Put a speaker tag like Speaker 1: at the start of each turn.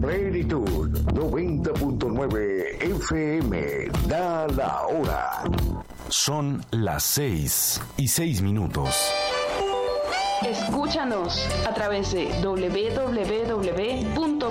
Speaker 1: Plenitud 90.9 FM. Da la hora.
Speaker 2: Son las 6:06.
Speaker 3: Escúchanos a través de www